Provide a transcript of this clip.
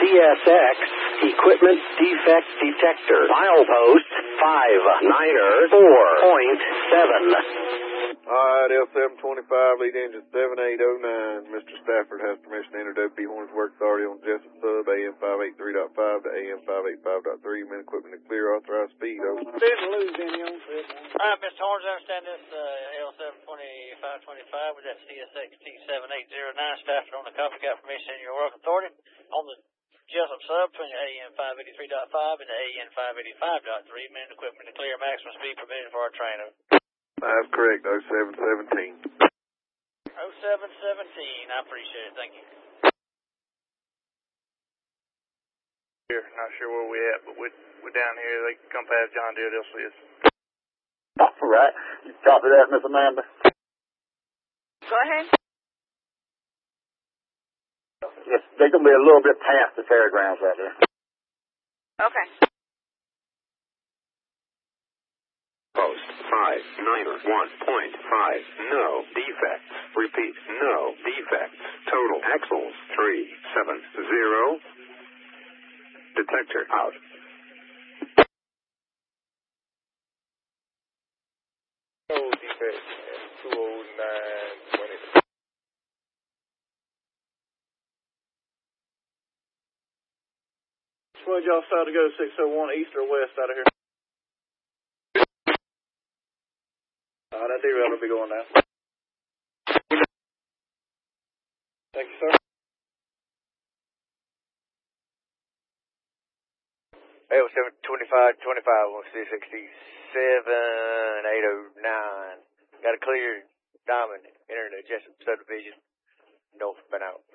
CSX Equipment Defect Detector. Milepost 594.7. Alright, L725, lead engine 7809. Mr. Stafford has permission to enter W.B. Horns Work Authority on Jessup Sub, AM 583.5 to AM 585.3. Men equipment to clear, authorized speed. Over. Didn't lose any on trip. Alright, Mr. Horns, I understand this L72525 with that CSX T7809. Stafford on the copy, got permission in your work authority on the Jessup Sub between AM 583.5 and AM 585.3. Men equipment to clear, maximum speed permitted for our train. That's correct, 0717. 0717, I appreciate it, thank you. Here, not sure where we at, but we're down here. They come past John Deere, they'll see us. All right. You copy that, Miss Amanda? Go ahead. Yes, they're going to be a little bit past the fairgrounds out there. Okay. Post 591.5. No defects. Repeat, no defects. Total axles 370. Detector out. No defects. 209.20. Which way y'all decide to go, 601 east or west out of here? That D-route will be going now. Thank you, sir. L72525 on C67-809. Got a clear diamond entering the Jessup subdivision. Northbound out.